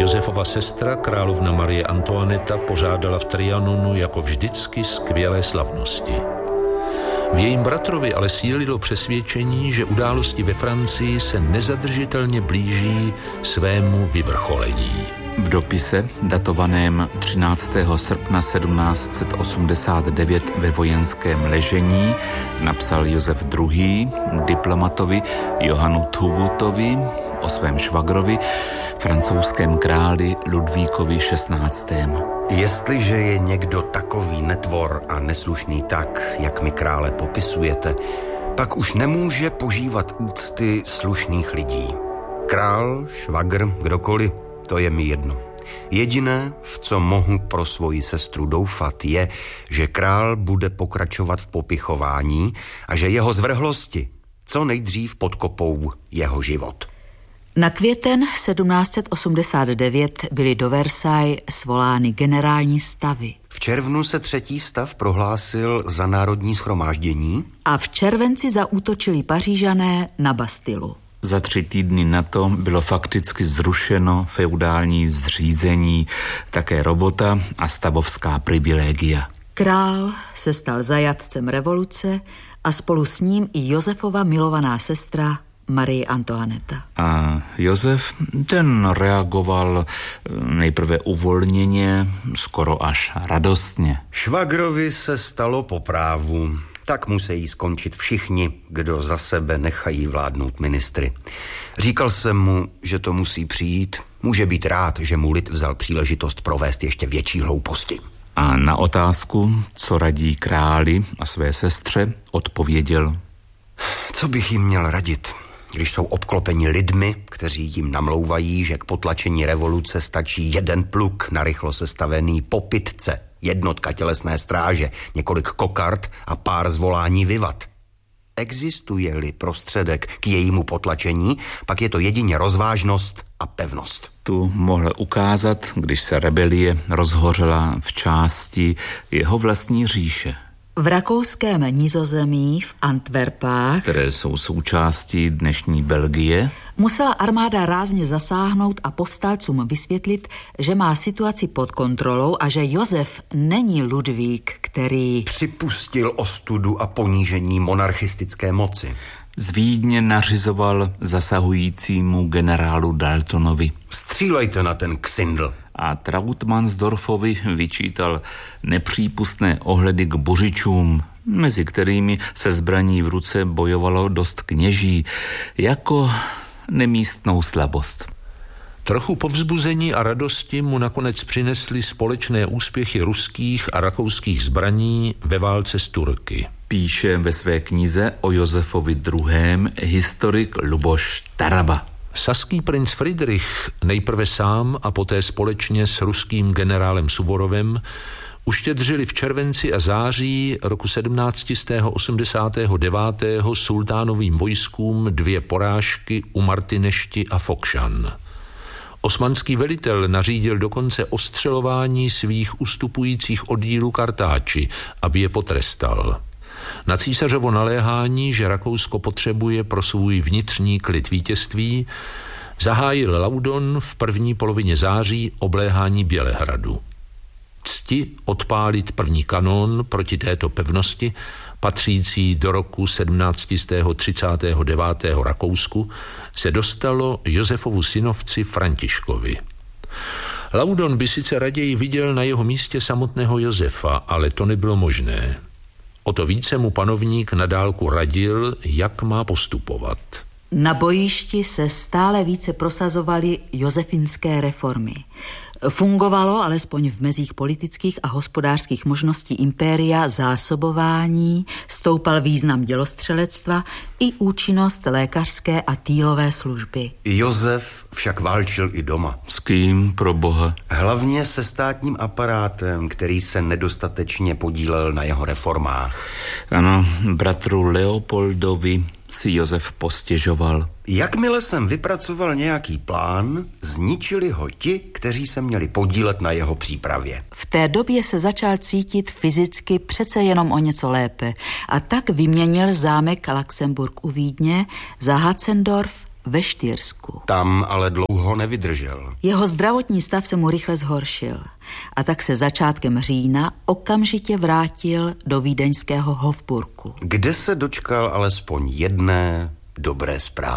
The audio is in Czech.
Josefova sestra, královna Marie Antoineta, pořádala v Trianonu jako vždycky skvělé slavnosti. V jejím bratrovi ale sílilo přesvědčení, že události ve Francii se nezadržitelně blíží svému vyvrcholení. V dopise, datovaném 13. srpna 1789 ve vojenském ležení, napsal Josef II. Diplomatovi Johanu Thugutovi o svém švagrovi, francouzském králi Ludvíkovi XVI. Jestliže je někdo takový netvor a neslušný tak, jak mi krále popisujete, pak už nemůže požívat úcty slušných lidí. Král, švagr, kdokoliv, to je mi jedno. Jediné, v co mohu pro svoji sestru doufat, je, že král bude pokračovat v popichování a že jeho zvrhlosti co nejdřív podkopou jeho život. Na květen 1789 byly do Versailles svolány generální stavy. V červnu se třetí stav prohlásil za národní shromáždění a v červenci zaútočili Pařížané na Bastilu. Za 3 týdny na to bylo fakticky zrušeno feudální zřízení, také robota a stavovská privilegia. Král se stal zajatcem revoluce a spolu s ním i Josefova milovaná sestra Marie Antoineta. A Josef, ten reagoval nejprve uvolněně, skoro až radostně. Švagrovi se stalo po právu. Tak musí skončit všichni, kdo za sebe nechají vládnout ministry. Říkal jsem mu, že to musí přijít. Může být rád, že mu lid vzal příležitost provést ještě větší hlouposti. A na otázku, co radí králi a své sestře, odpověděl: Co bych jim měl radit, když jsou obklopeni lidmi, kteří jim namlouvají, že k potlačení revoluce stačí jeden pluk narychlo sestavený po pitce, jednotka tělesné stráže, několik kokard a pár zvolání vivat. Existuje-li prostředek k jejímu potlačení, pak je to jedině rozvážnost a pevnost. Tu mohl ukázat, když se rebelie rozhořela v části jeho vlastní říše. V rakouském Nizozemí v Antwerpách, které jsou součástí dnešní Belgie, musela armáda rázně zasáhnout a povstalcům vysvětlit, že má situaci pod kontrolou a že Josef není Ludvík, který připustil ostudu a ponížení monarchistické moci. Z Vídně nařizoval zasahujícímu generálu Daltonovi: Střílejte na ten ksindl. A Trautmannsdorfovi vyčítal nepřípustné ohledy k buřičům, mezi kterými se zbraní v ruce bojovalo dost kněží, jako nemístnou slabost. Trochu povzbuzení a radosti mu nakonec přinesly společné úspěchy ruských a rakouských zbraní ve válce s Turky. Píše ve své knize o Josefovi II. Historik Luboš Taraba. Saský princ Fridrich nejprve sám a poté společně s ruským generálem Suvorovem uštědřili v červenci a září roku 1789 sultánovým vojskům 2 porážky u Martinešti a Fokšan. Osmanský velitel nařídil dokonce ostřelování svých ustupujících oddílů Kartáči, aby je potrestal. Na císařovo naléhání, že Rakousko potřebuje pro svůj vnitřní klid vítězství, zahájil Laudon v první polovině září obléhání Bělehradu. Cti odpálit první kanón proti této pevnosti, patřící do roku 1739 Rakousku, se dostalo Josefovu synovci Františkovi. Laudon by sice raději viděl na jeho místě samotného Josefa, ale to nebylo možné. O to více mu panovník na dálku radil, jak má postupovat. Na bojišti se stále více prosazovaly josefinské reformy. Fungovalo, alespoň v mezích politických a hospodářských možností impéria, zásobování, stoupal význam dělostřelectva i účinnost lékařské a týlové služby. Josef však válčil i doma. S kým, pro boha? Hlavně se státním aparátem, který se nedostatečně podílel na jeho reformách. Ano, bratru Leopoldovi si Josef postěžoval. Jakmile jsem vypracoval nějaký plán, zničili ho ti, kteří se měli podílet na jeho přípravě. V té době se začal cítit fyzicky přece jenom o něco lépe a tak vyměnil zámek Luxemburg u Vídně za Hatzendorf ve Štýrsku. Tam ale dlouho nevydržel. Jeho zdravotní stav se mu rychle zhoršil a tak se začátkem října okamžitě vrátil do vídeňského Hofburku, kde se dočkal alespoň jedné dobré zprávy.